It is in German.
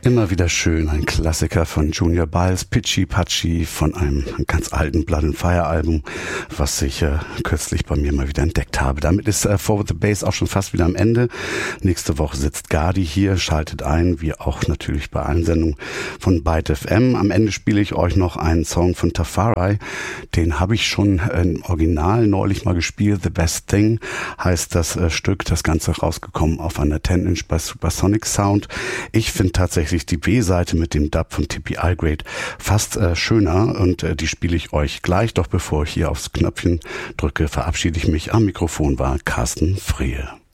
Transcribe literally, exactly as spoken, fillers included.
Immer wieder schön, ein Klassiker von Junior Byles, Pitchy Patchy, von einem ganz alten Blood and Fire Album, was ich äh, kürzlich bei mir mal wieder entdeckt habe. Damit ist äh, Forward the Bass auch schon fast wieder am Ende. Nächste Woche sitzt Gardi hier, schaltet ein, wie auch natürlich bei allen Sendungen von Byte F M. Am Ende spiele ich euch noch einen Song von Tafari, den habe ich schon im Original neulich mal gespielt. The Best Thing heißt das äh, Stück, das Ganze rausgekommen auf einer zehn Inch bei Supersonic Sound. Ich finde tatsächlich die B-Seite mit dem Dub von T P I-Grade fast äh, schöner und äh, die spiele ich euch gleich. Doch bevor ich hier aufs Knöpfchen drücke, verabschiede ich mich. Am Mikrofon war Carsten Frehe.